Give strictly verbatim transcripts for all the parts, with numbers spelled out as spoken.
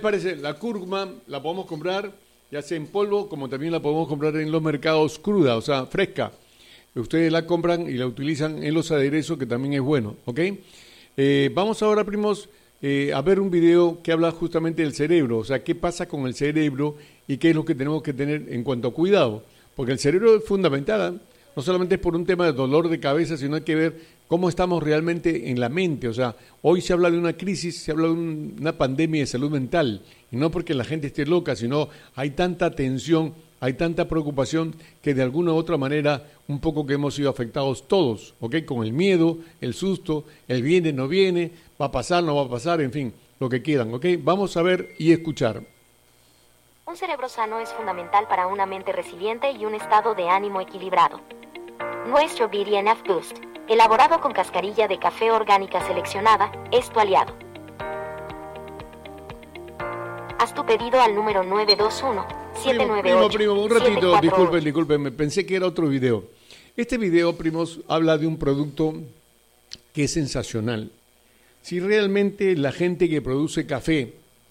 parece? La cúrcuma la podemos comprar ya sea en polvo, como también la podemos comprar en los mercados cruda, o sea, fresca. Ustedes la compran y la utilizan en los aderezos, que también es bueno, ¿ok? Eh, vamos ahora, primos, eh, a ver un video que habla justamente del cerebro, o sea, qué pasa con el cerebro y qué es lo que tenemos que tener en cuanto a cuidado. Porque el cerebro es fundamental, ¿eh? No solamente es por un tema de dolor de cabeza, sino hay que ver cómo estamos realmente en la mente. O sea, hoy se habla de una crisis, se habla de un, una pandemia de salud mental, y no porque la gente esté loca, sino hay tanta tensión, hay tanta preocupación que de alguna u otra manera un poco que hemos sido afectados todos, ¿ok? Con el miedo, el susto, el viene, no viene, va a pasar, no va a pasar, en fin, lo que quieran, ¿ok? Vamos a ver y escuchar. Un cerebro sano es fundamental para una mente resiliente y un estado de ánimo equilibrado. Nuestro B D N F Boost, elaborado con cascarilla de café orgánica seleccionada, es tu aliado. Haz tu pedido al número nueve dos uno, siete nueve ocho, Primo, primo, un ratito, disculpen, disculpen, pensé que era otro video. Este video, primos, habla de un producto que es sensacional. Si realmente la gente que produce café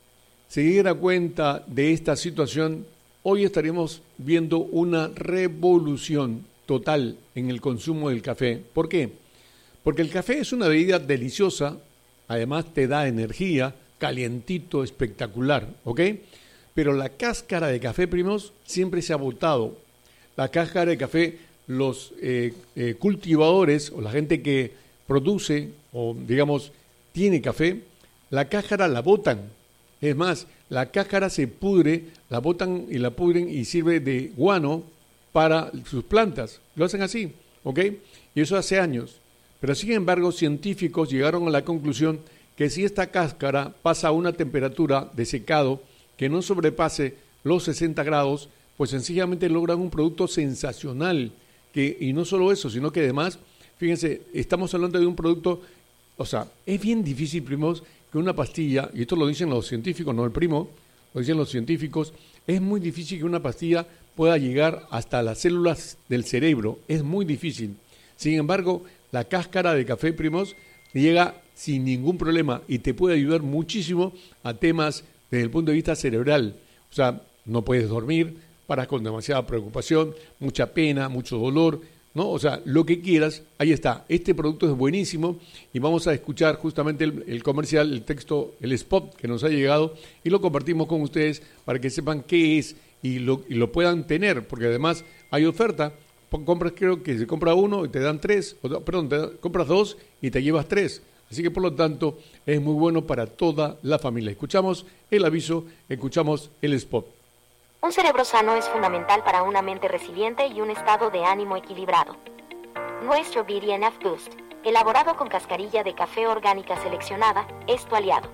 se diera cuenta de esta situación, hoy estaríamos viendo una revolución total en el consumo del café. ¿Por qué? Porque el café es una bebida deliciosa, además te da energía, calientito, espectacular, ¿ok? Pero la cáscara de café, primos, siempre se ha botado. La cáscara de café, los eh, eh, cultivadores o la gente que produce o, digamos, tiene café, la cáscara la botan. Es más, la cáscara se pudre, la botan y la pudren y sirve de guano para sus plantas. Lo hacen así, ¿ok? Y eso hace años. Pero sin embargo, científicos llegaron a la conclusión que si esta cáscara pasa a una temperatura de secado que no sobrepase los sesenta grados, pues sencillamente logran un producto sensacional. Que, y no solo eso, sino que además, fíjense, estamos hablando de un producto, o sea, es bien difícil, primos, que una pastilla, y esto lo dicen los científicos, no el primo, lo dicen los científicos, es muy difícil que una pastilla pueda llegar hasta las células del cerebro, es muy difícil. Sin embargo, la cáscara de café, primos, llega sin ningún problema y te puede ayudar muchísimo a temas desde el punto de vista cerebral. O sea, no puedes dormir, paras con demasiada preocupación, mucha pena, mucho dolor, ¿no? O sea, lo que quieras, ahí está. Este producto es buenísimo y vamos a escuchar justamente el, el comercial, el texto, el spot que nos ha llegado y lo compartimos con ustedes para que sepan qué es y lo, y lo puedan tener, porque además hay oferta. Compras, creo que se compra uno y te dan tres, o, perdón, te da, compras dos y te llevas tres. Así que por lo tanto es muy bueno para toda la familia. Escuchamos el aviso, escuchamos el spot. Un cerebro sano es fundamental para una mente resiliente y un estado de ánimo equilibrado. Nuestro B D N F Boost, elaborado con cascarilla de café orgánica seleccionada, es tu aliado.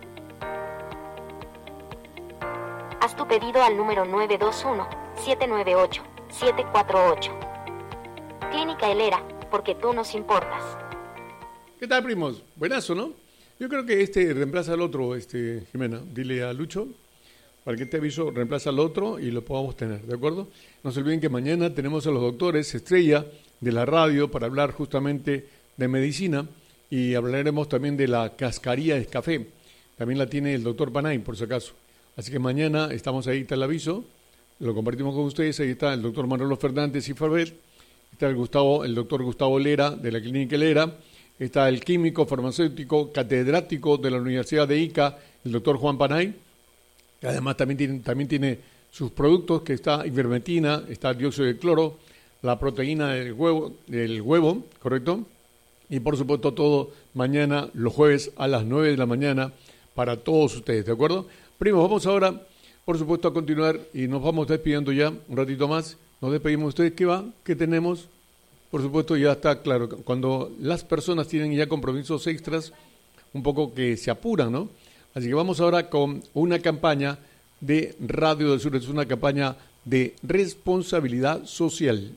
Haz tu pedido al número nueve dos uno, siete nueve ocho, siete cuatro ocho. Clínica Helera, porque tú nos importas. ¿Qué tal, primos? Buenazo, ¿no? Yo creo que este reemplaza al otro, este, Jimena. Dile a Lucho, para que este aviso reemplaza al otro y lo podamos tener, ¿de acuerdo? No se olviden que mañana tenemos a los doctores estrella de la radio para hablar justamente de medicina y hablaremos también de la cascarilla de café. También la tiene el doctor Panay, por si acaso. Así que mañana estamos ahí, está el aviso, lo compartimos con ustedes. Ahí está el doctor Manolo Fernández y Fabel. Está el, Gustavo, el doctor Gustavo Lera, de la Clínica Helera. Está el químico farmacéutico catedrático de la Universidad de Ica, el doctor Juan Panay, que además también tiene, también tiene sus productos, que está ivermectina, está dióxido de cloro, la proteína del huevo, del huevo, ¿correcto? Y por supuesto todo mañana, los jueves a las nueve de la mañana, para todos ustedes, ¿de acuerdo? Primos, vamos ahora, por supuesto, a continuar y nos vamos despidiendo ya un ratito más. Nos despedimos de ustedes. ¿Qué va? ¿Qué tenemos? Por supuesto, ya está claro. Cuando las personas tienen ya compromisos extras, un poco que se apuran, ¿no? Así que vamos ahora con una campaña de Radio del Sur. Es una campaña de responsabilidad social.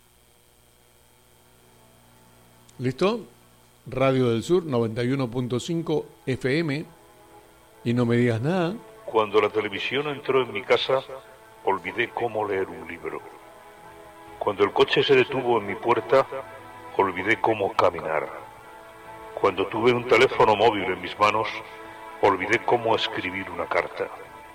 ¿Listo? Radio del Sur, noventa y uno punto cinco F M. Y no me digas nada. Cuando la televisión entró en mi casa, olvidé cómo leer un libro. Cuando el coche se detuvo en mi puerta, olvidé cómo caminar. Cuando tuve un teléfono móvil en mis manos, olvidé cómo escribir una carta.